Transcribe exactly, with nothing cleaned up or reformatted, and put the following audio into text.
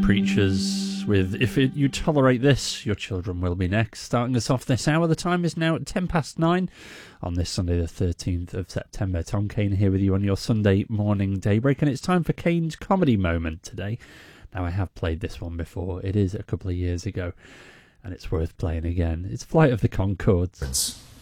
Preachers with If It, You Tolerate This, Your Children Will Be Next. Starting us off this hour, the time is now at ten past nine on this Sunday the thirteenth of September. Tom Kane here with you on your Sunday morning daybreak, and it's time for Kane's Comedy Moment today. Now, I have played this one before. It is a couple of years ago, and it's worth playing again. It's Flight of the Conchords.